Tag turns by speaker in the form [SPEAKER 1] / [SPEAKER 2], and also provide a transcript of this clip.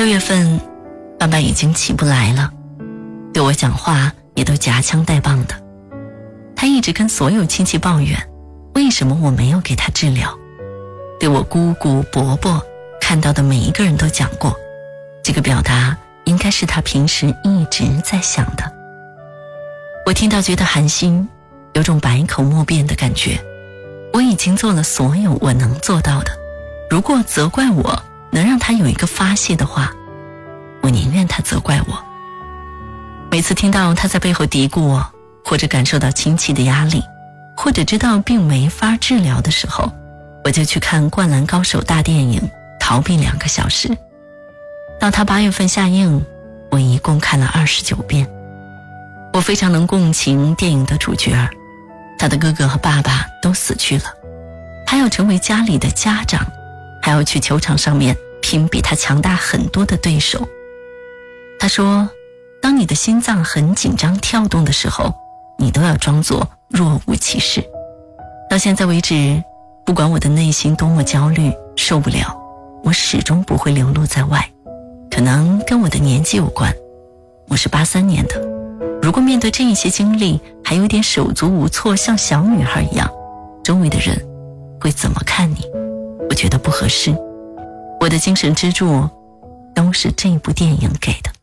[SPEAKER 1] 月份，爸爸已经起不来了，对我讲话也都夹枪带棒的。他一直跟所有亲戚抱怨，为什么我没有给他治疗。对我姑姑伯伯看到的每一个人都讲过，这个表达应该是他平时一直在想的。我听到觉得寒心，有种百口莫辩的感觉。我已经做了所有我能做到的，如果责怪我能让他有一个发泄的话，我宁愿他责怪我。每次听到他在背后嘀咕我，或者感受到亲戚的压力，或者知道病没法治疗的时候，我就去看《灌篮高手》大电影，逃避2个小时。到他8月份下映，我一共看了29遍。我非常能共情电影的主角，他的哥哥和爸爸都死去了，他要成为家里的家长，还要去球场上面拼比他强大很多的对手。他说，当你的心脏很紧张跳动的时候，你都要装作若无其事。到现在为止，不管我的内心多么焦虑受不了，我始终不会流露在外。可能跟我的年纪有关，我是83年的，如果面对这一些经历还有点手足无措，像小女孩一样，周围的人会怎么看你？我觉得不合适。我的精神支柱都是这部电影给的。